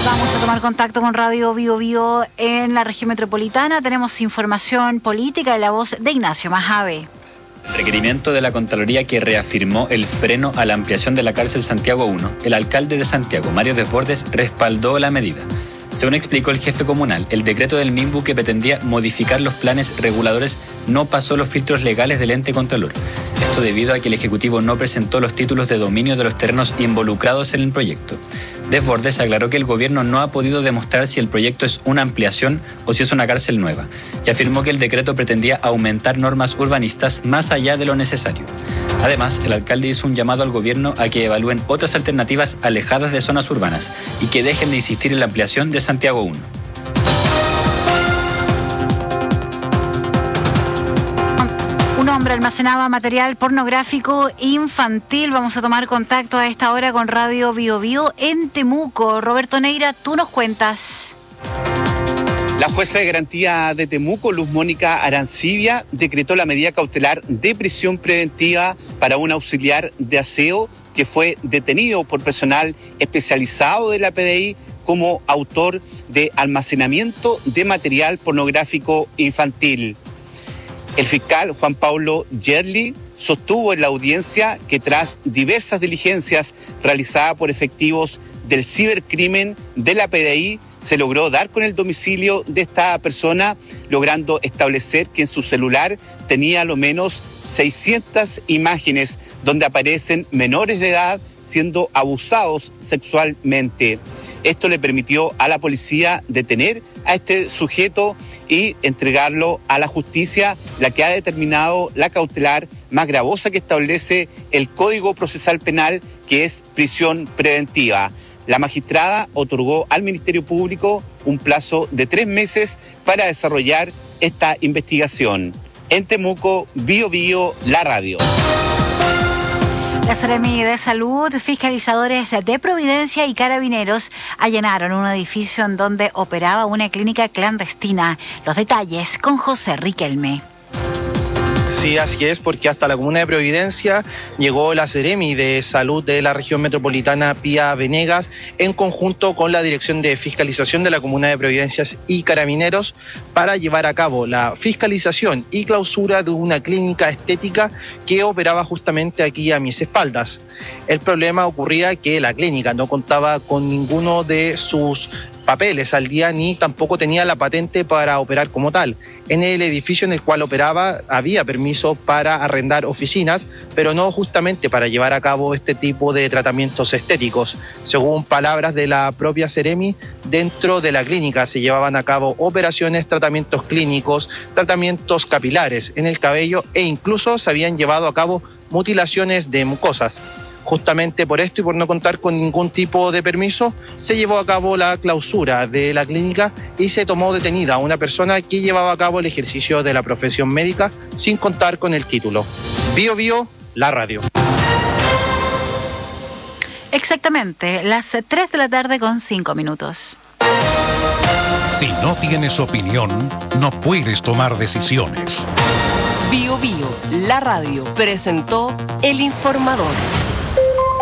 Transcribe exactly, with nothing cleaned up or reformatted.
Vamos a tomar contacto con Radio Bio Bio en la región metropolitana. Tenemos información política de la voz de Ignacio Majave. Requerimiento de la Contraloría que reafirmó el freno a la ampliación de la cárcel Santiago uno. El alcalde de Santiago, Mario Desbordes, respaldó la medida. Según explicó el jefe comunal, el decreto del MIMBU que pretendía modificar los planes reguladores no pasó los filtros legales del ente contralor. Esto debido a que el Ejecutivo no presentó los títulos de dominio de los terrenos involucrados en el proyecto. Desbordes aclaró que el gobierno no ha podido demostrar si el proyecto es una ampliación o si es una cárcel nueva, y afirmó que el decreto pretendía aumentar normas urbanistas más allá de lo necesario. Además, el alcalde hizo un llamado al gobierno a que evalúen otras alternativas alejadas de zonas urbanas y que dejen de insistir en la ampliación de Santiago uno. Un hombre almacenaba material pornográfico infantil. Vamos a tomar contacto a esta hora con Radio Bio Bio en Temuco. Roberto Neira, tú nos cuentas. La jueza de garantía de Temuco, Luz Mónica Arancibia, decretó la medida cautelar de prisión preventiva para un auxiliar de aseo que fue detenido por personal especializado de la P D I como autor de almacenamiento de material pornográfico infantil. El fiscal Juan Pablo Yerli sostuvo en la audiencia que tras diversas diligencias realizadas por efectivos del cibercrimen de la P D I, se logró dar con el domicilio de esta persona, logrando establecer que en su celular tenía a lo menos seiscientas imágenes donde aparecen menores de edad siendo abusados sexualmente. Esto le permitió a la policía detener a este sujeto y entregarlo a la justicia, la que ha determinado la cautelar más gravosa que establece el Código Procesal Penal, que es prisión preventiva. La magistrada otorgó al Ministerio Público un plazo de tres meses para desarrollar esta investigación. En Temuco, Bio Bio, la radio. La Seremi de Salud, fiscalizadores de Providencia y carabineros allanaron un edificio en donde operaba una clínica clandestina. Los detalles con José Riquelme. Sí, así es, porque hasta la comuna de Providencia llegó la Seremi de Salud de la región metropolitana Pía Venegas en conjunto con la Dirección de Fiscalización de la comuna de Providencia y Carabineros para llevar a cabo la fiscalización y clausura de una clínica estética que operaba justamente aquí a mis espaldas. El problema ocurría que la clínica no contaba con ninguno de sus papeles al día ni tampoco tenía la patente para operar como tal. En el edificio en el cual operaba había permiso para arrendar oficinas, pero no justamente para llevar a cabo este tipo de tratamientos estéticos. Según palabras de la propia Seremi, dentro de la clínica se llevaban a cabo operaciones, tratamientos clínicos, tratamientos capilares en el cabello e incluso se habían llevado a cabo mutilaciones de mucosas. Justamente por esto y por no contar con ningún tipo de permiso, se llevó a cabo la clausura de la clínica y se tomó detenida a una persona que llevaba a cabo el ejercicio de la profesión médica sin contar con el título. Bio Bio, la radio. Exactamente, las tres de la tarde con cinco minutos. Si no tienes opinión, no puedes tomar decisiones. Bio Bio, la radio, presentó El Informador.